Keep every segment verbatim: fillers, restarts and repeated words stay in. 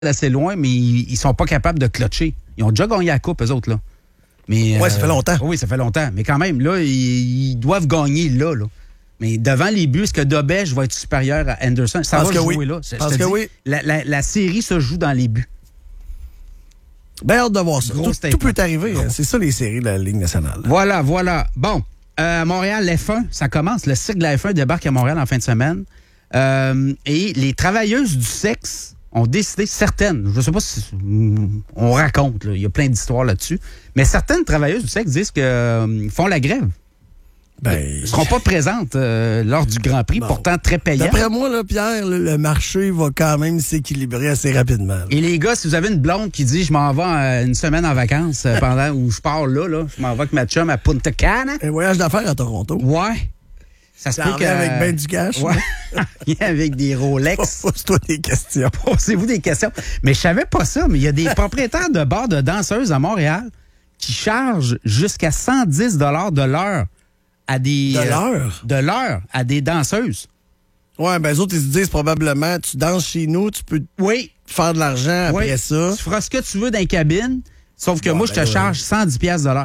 assez loin, mais ils, ils sont pas capables de clutcher. Ils ont déjà gagné la coupe, eux autres, là. Mais, oui, euh, ça fait longtemps. Oui, ça fait longtemps. Mais quand même, là, ils, ils doivent gagner là, là. Mais devant les buts, est-ce que Dobège va être supérieur à Anderson? Ça va jouer oui. là. Je pense que dis, oui. La, la, la série se joue dans les buts. Bien hâte de voir ça. Gros Tout, tout peut arriver. Hein. C'est ça, les séries de la Ligue nationale. Voilà, voilà. Bon, euh, à Montréal, l'F un, ça commence. Le cycle de la F un débarque à Montréal en fin de semaine. Euh, et les travailleuses du sexe ont décidé, certaines, je ne sais pas si on raconte, là, il y a plein d'histoires là-dessus, mais certaines travailleuses du sexe disent qu'ils euh, font la grève. Ben, Ils ne seront pas présentes euh, lors du Grand Prix, bon. pourtant très payant. D'après moi, là, Pierre, le, le marché va quand même s'équilibrer assez rapidement. Là. Et les gars, si vous avez une blonde qui dit « je m'en vais euh, une semaine en vacances euh, pendant où je pars là, là je m'en vais avec ma chum à Punta Cana. » Un voyage d'affaires à Toronto. Ouais. Ça se Ça peut en que... vient avec ben du cash. Ouais. avec des Rolex. Pose-toi des questions. Posez-vous des questions. Mais je savais pas ça, mais il y a des propriétaires de bars de danseuses à Montréal qui chargent jusqu'à cent dix dollars de l'heure à des... De euh, l'heure? De l'heure à des danseuses. Ouais, ben, les autres, ils se disent probablement, tu danses chez nous, tu peux Oui. faire de l'argent Oui. après ça. Tu feras ce que tu veux dans les cabines, sauf que Ouais, moi, je te ben, charge cent dix dollars de l'heure.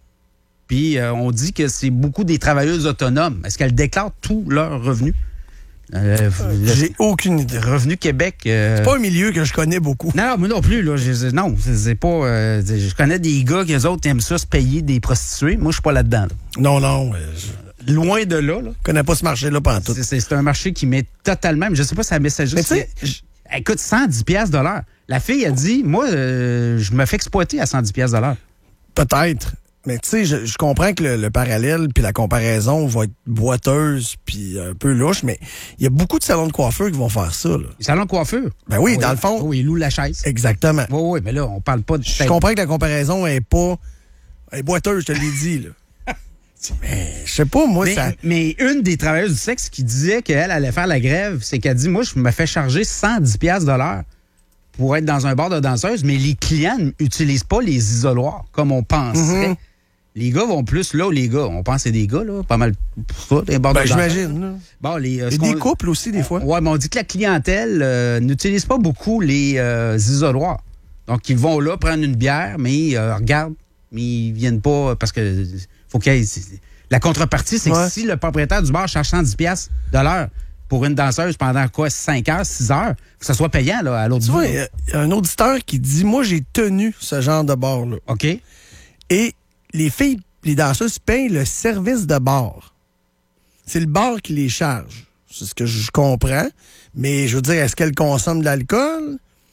Puis, euh, on dit que c'est beaucoup des travailleuses autonomes. Est-ce qu'elles déclarent tous leurs revenus? Euh, J'ai aucune idée. Revenu Québec... euh, C'est pas un milieu que je connais beaucoup. Non, moi non plus. Là, je, non, c'est pas... Euh, je connais des gars qui, eux autres, aiment ça se payer des prostituées. Moi, je suis pas là-dedans. Là. Non, non. Je Loin de là. là. connais pas ce marché-là pantoute. C'est, c'est, c'est un marché qui m'est totalement... Je sais pas si la messagerie... Mais tu sais, c'est- écoute, cent dix dollars de l'heure. La fille a dit, moi, euh, je me fais exploiter à cent dix dollars de l'heure. peut-être. Mais tu sais, je, je comprends que le, le parallèle puis la comparaison va être boiteuse puis un peu louche, mais il y a beaucoup de salons de coiffeurs qui vont faire ça. Là. Salon de coiffure. Ben oui, dans le fond. Oui, ils louent la chaise. Exactement. Oui, oui, mais là, on parle pas de... Je comprends que la comparaison est pas... Elle est boiteuse, je te l'ai dit. Là. Mais je sais pas, moi, Mais, ça... mais une des travailleuses du sexe qui disait qu'elle allait faire la grève, c'est qu'elle dit, moi, je me fais charger cent dix dollars de l'heure pour être dans un bar de danseuse, mais les clients n'utilisent pas les isoloirs comme on penserait. Mm-hmm. Les gars vont plus là où les gars. On pense que c'est des gars, là, pas mal pour ça, les bars Ben, de danseuse. j'imagine. Là. Bon, les, euh, Et ce des qu'on- couples aussi, des fois. Ouais, mais on dit que la clientèle euh, n'utilise pas beaucoup les euh, isoloirs. Donc, ils vont là prendre une bière, mais euh, regardent, mais ils viennent pas parce que faut qu'il y ait... La contrepartie, c'est Ouais. que si le propriétaire du bar charge cent dix dollars de l'heure pour une danseuse pendant quoi, cinq heures, six heures, faut que ça soit payant là, à l'autre Tu bout. vois, il y, a- il y a un auditeur qui dit, moi, j'ai tenu ce genre de bar-là. OK? Et les filles, les danseuses payent le service de bar. C'est le bar qui les charge. C'est ce que je comprends. Mais je veux dire, est-ce qu'elles consomment de l'alcool?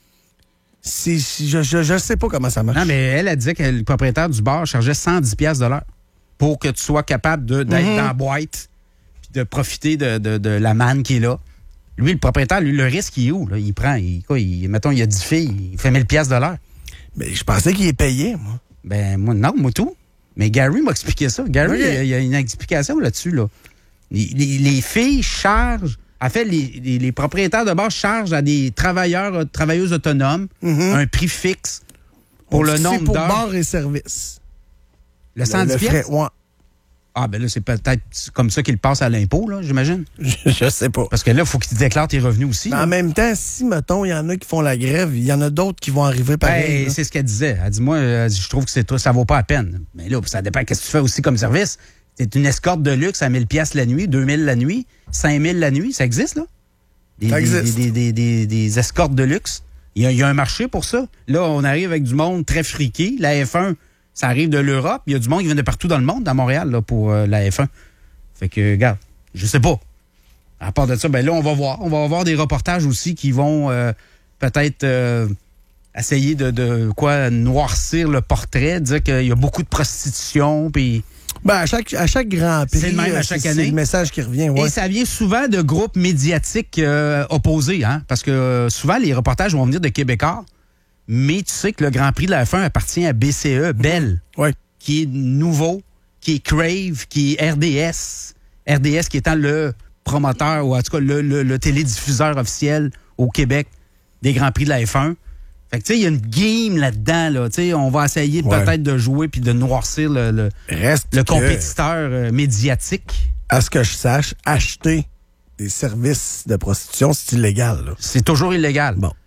C'est, c'est- je, je, je sais pas comment ça marche. Non, mais elle a dit que le propriétaire du bar chargeait cent dix dollars de l'heure pour que tu sois capable de, d'être Mhm. dans la boîte puis de profiter de, de, de la manne qui est là. Lui, le propriétaire, lui, le risque, il est où? Là? Il prend, il, quoi, il, mettons, il y a dix filles, il fait mille dollars de l'heure. Mais je pensais qu'il est payé, moi. Ben, moi, non, moi, tout. Mais Gary m'a expliqué ça. Gary, Oui. il, y a, il y a une explication là-dessus, là. Les, les- les filles chargent, en fait, les, les- les propriétaires de bar chargent à des travailleurs, euh, travailleuses autonomes Mhm. un prix fixe pour On le dit que nombre c'est pour d'heures. bar et service. Le cent dix Le frais, piastres? ouais. Ah, ben là, c'est peut-être comme ça qu'il passe à l'impôt, là, j'imagine. Je, je sais pas. Parce que là, il faut qu'il déclare tes revenus aussi. Mais là. en même temps, si, mettons, il y en a qui font la grève, il y en a d'autres qui vont arriver pareil. Ben, là. c'est ce qu'elle disait. Elle dit, moi, elle dit, je trouve que c'est toi, ça vaut pas la peine. Mais là, ça dépend qu'est-ce que tu fais aussi comme service. C'est une escorte de luxe à mille piastres la nuit, deux mille la nuit, cinq mille la nuit. Ça existe, là? Des, Ça des- existe. Des, des, des, des escortes de luxe. Il y, a, il y a un marché pour ça. Là, on arrive avec du monde très friqué. La F un, ça arrive de l'Europe. Il y a du monde qui vient de partout dans le monde, à Montréal, là, pour euh, la F un. Fait que, regarde, je sais pas. À part de ça, ben là, on va voir. On va avoir des reportages aussi qui vont euh, peut-être euh, essayer de, de quoi noircir le portrait, dire qu'il y a beaucoup de prostitution, puis... Ben, à chaque, à chaque Grand Prix, C'est le même à euh, chaque c'est, année. c'est le message qui revient. Ouais. Et ça vient souvent de groupes médiatiques euh, opposés, hein? Parce que euh, souvent, les reportages vont venir de Québécois, mais tu sais que le Grand Prix de la F un appartient à B C E, Bell, Ouais. qui est nouveau, qui est Crave, qui est R D S. R D S qui étant le promoteur, ou en tout cas le, le, le télédiffuseur officiel au Québec des Grands Prix de la F un. Fait que tu sais, il y a une game là-dedans, là. Tu sais, on va essayer Ouais. peut-être de jouer puis de noircir le, le, Reste le que, compétiteur euh, médiatique. à ce que je sache, acheter des services de prostitution, c'est illégal. Là. C'est toujours illégal. Bon.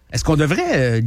Est-ce qu'on devrait euh,